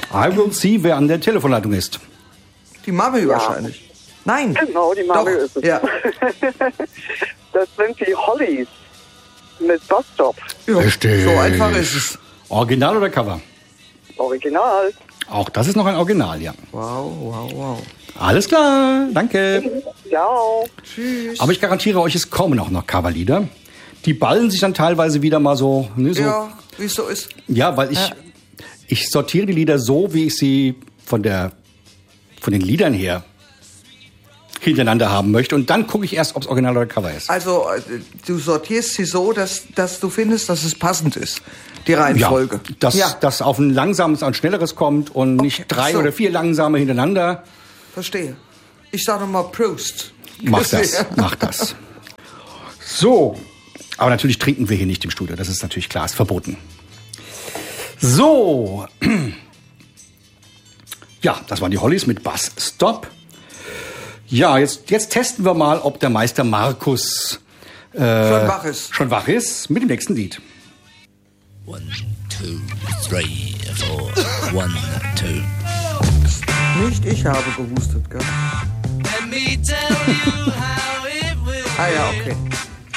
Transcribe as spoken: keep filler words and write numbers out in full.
I will see, wer an der Telefonleitung ist. Die Mami ja. wahrscheinlich. Nein. Genau, die Mami ist es. Ja. Das sind die Hollies mit Bus Stop. Ja, Richtig. so einfach ist es. Original oder Cover? Original. Auch das ist noch ein Original, ja. Wow, wow, wow. Alles klar, danke. Ciao. Tschüss. Aber ich garantiere euch, es kommen auch noch Coverlieder. Die ballen sich dann teilweise wieder mal so. Ne, so. Ja, wie es so ist. Ja, weil ich, Ja. ich sortiere die Lieder so, wie ich sie von, der, von den Liedern her hintereinander haben möchte. Und dann gucke ich erst, ob es Original oder Cover ist. Also, äh, du sortierst sie so, dass, dass du findest, dass es passend ist. Die Reihenfolge. Ja, dass Ja. das auf ein langsames, ein schnelleres kommt und nicht Okay, drei so. oder vier langsame hintereinander. Verstehe. Ich sage mal Prost. Mach das, mach das. So, aber natürlich trinken wir hier nicht im Studio. Das ist natürlich klar, ist verboten. So, ja, das waren die Hollies mit Bus Stop. Ja, jetzt, jetzt testen wir mal, ob der Meister Markus äh, Schon wach ist. schon wach ist mit dem nächsten Lied. One, two, three, four. One, two. Nicht ich habe gehustet, gell? Let me tell you how it will Ah ja, be. okay.